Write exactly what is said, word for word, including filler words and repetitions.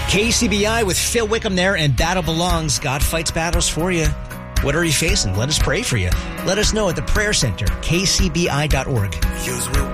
K C B I with Phil Wickham there, and Battle Belongs. God fights battles for you. What are you facing? Let us pray for you. Let us know at the prayer center, k c b i dot org.